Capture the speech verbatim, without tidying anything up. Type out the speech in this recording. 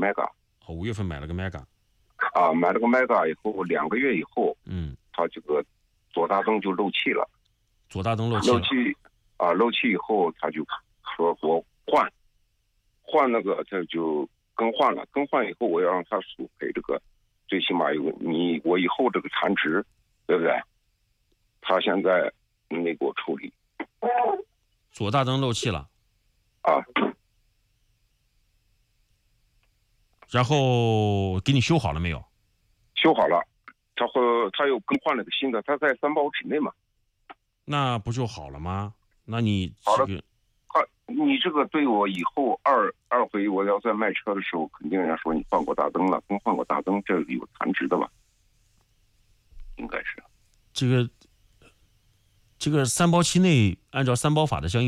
麦嘎。 哦，五月份买了个麦嘎。 啊，买了个麦嘎以后，两个月以后， 嗯， 他这个左大灯就漏气了。 左大灯漏气了。 漏气啊，漏气以后他就说我换，换那个这就更换了，更换以后我要让他索赔这个，最起码有你我以后这个残值，对不对？他现在没给我处理。 左大灯漏气了。 啊。 然后给你修好了没有？ 修好了，他和他又更换了个新的，他在三包之内嘛。 那不就好了吗？那你好了， 这个， 啊，你这个对我以后二二回我要在卖车的时候，肯定人家说你换过大灯了，更换过大灯，这有残值的吧？应该是。 这个这个三包期内，按照三包法的相应